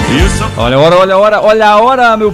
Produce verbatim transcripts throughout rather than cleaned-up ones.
Olha a hora, olha a hora, olha a hora, meu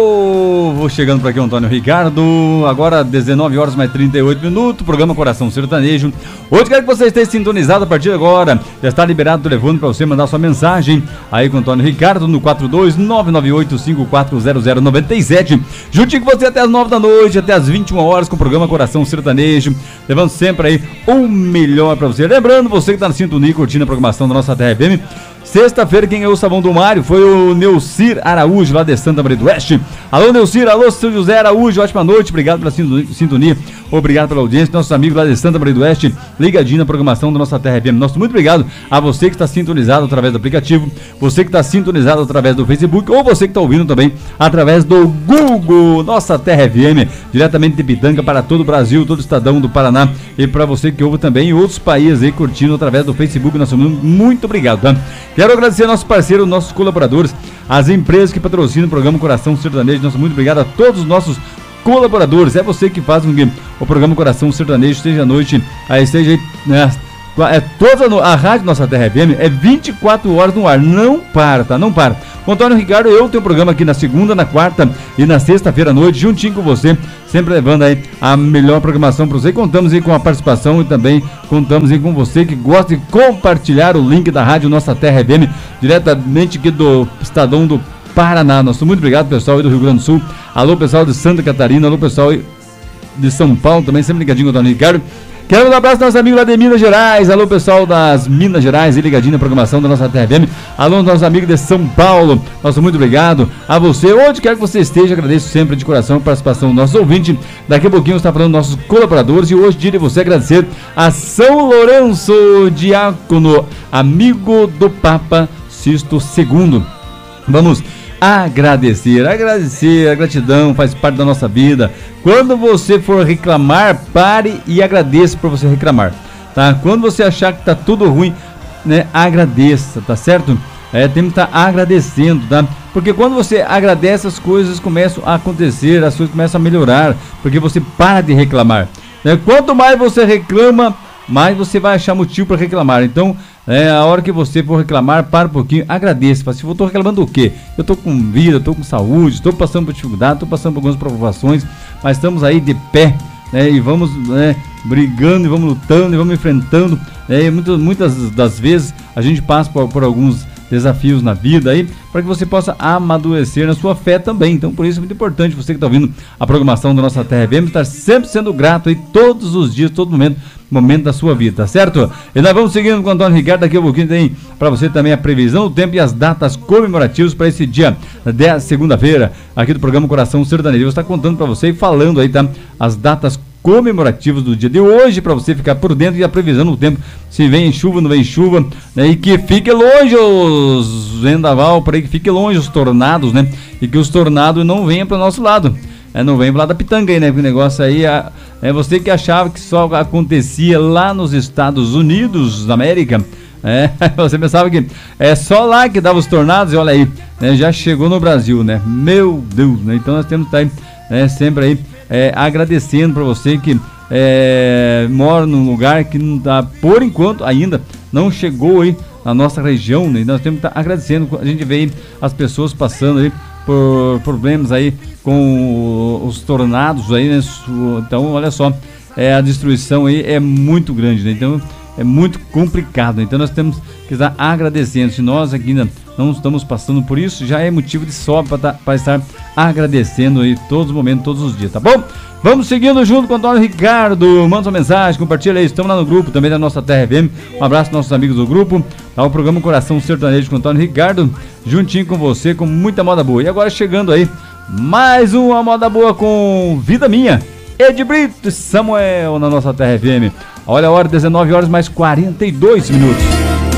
povo! Chegando por aqui o Antônio Ricardo, agora dezenove horas mais trinta e oito minutos, programa Coração Sertanejo. Hoje quero que você esteja sintonizado a partir de agora. Já está liberado o telefone para você mandar sua mensagem aí com o Antônio Ricardo no quatro dois nove nove oito cinco quatro zero zero nove sete. Juntinho com você até as nove da noite, até as vinte e uma horas com o programa Coração Sertanejo, levando sempre aí o melhor para você. Lembrando, você que está na sintonia curtindo a programação da nossa Terra F M, sexta-feira quem ganhou o sabão do Mário foi o Neucir Araújo, lá de Santa Maria do Oeste. Alô, Neucir, alô, seu José Araújo, ótima noite, obrigado pela sintonia, obrigado pela audiência, nossos amigos lá de Santa Maria do Oeste, ligadinho na programação da nossa Terra F M. Nosso muito obrigado a você que está sintonizado através do aplicativo, você que está sintonizado através do Facebook, ou você que está ouvindo também através do Google, nossa Terra F M, diretamente de Pitanga para todo o Brasil, todo o estadão do Paraná, e para você que ouve também em outros países aí, curtindo através do Facebook, nosso muito obrigado, tá? Quero agradecer a nossos parceiros, nossos colaboradores, as empresas que patrocinam o programa Coração Sertanejo. Nosso muito obrigado a todos os nossos colaboradores. É você que faz com que o programa Coração Sertanejo esteja à noite, aí esteja aí, né, é toda a, a rádio Nossa Terra F M é vinte e quatro horas no ar, não para, tá? Não para. O Antônio Ricardo, eu tenho um programa aqui na segunda, na quarta e na sexta-feira à noite, juntinho com você, sempre levando aí a melhor programação para você. Contamos aí com a participação e também contamos aí com você que gosta de compartilhar o link da rádio Nossa Terra F M, diretamente aqui do Estadão do Paraná. Nosso muito obrigado, pessoal aí do Rio Grande do Sul. Alô, pessoal de Santa Catarina, alô, pessoal aí de São Paulo também, sempre ligadinho com o Antônio Ricardo. Quero mandar um abraço aos nossos amigos lá de Minas Gerais. Alô, pessoal das Minas Gerais, e ligadinho na programação da nossa Terra F M. Alô, nossos amigos de São Paulo. Nosso muito obrigado a você, onde quer que você esteja. Agradeço sempre de coração a participação do nosso ouvinte. Daqui a pouquinho está falando nossos colaboradores. E hoje, dia de você agradecer a São Lourenço, diácono, amigo do Papa Sisto segundo. Vamos agradecer, agradecer, a gratidão faz parte da nossa vida. Quando você for reclamar, pare e agradeça por você reclamar, tá? Quando você achar que tá tudo ruim, né, agradeça, tá certo? É, tem que estar agradecendo, tá? Porque quando você agradece, as coisas começam a acontecer, as coisas começam a melhorar, porque você para de reclamar, né? Quanto mais você reclama, mais você vai achar motivo para reclamar. Então, é, a hora que você for reclamar, para um pouquinho, agradeça. Se eu estou reclamando do quê? Eu estou com vida, eu estou com saúde, estou passando por dificuldade, estou passando por algumas provações, mas estamos aí de pé, né, e vamos, né, brigando, e vamos lutando, e vamos enfrentando, né, e muitas, muitas das vezes a gente passa por, por alguns desafios na vida aí, para que você possa amadurecer na sua fé também. Então, por isso é muito importante você que está ouvindo a programação da nossa Terra F M, estar sempre sendo grato aí todos os dias, todo momento, momento da sua vida, tá certo? E nós vamos seguindo com o Antônio Ricardo. Daqui a pouquinho tem para você também a previsão do tempo e as datas comemorativas para esse dia de segunda-feira, aqui do programa Coração Sertanejo. Eu vou estar contando para você e falando aí, tá? As datas comemorativos do dia de hoje, para você ficar por dentro, e a previsão do tempo, se vem chuva, não vem chuva, né? E que fique longe os vendaval, para que fique longe os tornados, né? E que os tornados não venham para o nosso lado, é, não venham para lá da pitanga aí, né? O negócio aí, é, é você que achava que só acontecia lá nos Estados Unidos da América, é, você pensava que é só lá que dava os tornados, e olha aí, né? Já chegou no Brasil, né? Meu Deus, né? Então nós temos que estar aí, é, sempre aí, É, agradecendo para você que é, mora num lugar que não tá, por enquanto ainda não chegou aí na nossa região, né? Nós temos que estar agradecendo. A gente vê aí as pessoas passando aí por problemas aí com os tornados aí, né? Então, olha só, é, a destruição aí é muito grande, né? Então é muito complicado, então nós temos que estar agradecendo. Se nós aqui ainda não estamos passando por isso, já é motivo de sobra para tá, estar agradecendo aí todos os momentos, todos os dias, tá bom? Vamos seguindo junto com o Antônio Ricardo. Manda sua mensagem, compartilha aí, estamos lá no grupo também da nossa Terra F M. Um abraço aos nossos amigos do grupo, tá? O programa Coração Sertanejo com o Antônio Ricardo, juntinho com você, com muita moda boa. E agora chegando aí, mais uma moda boa com Vida Minha, Ed Brito e Samuel na nossa Terra F M. Olha a hora, dezenove horas mais quarenta e dois minutos.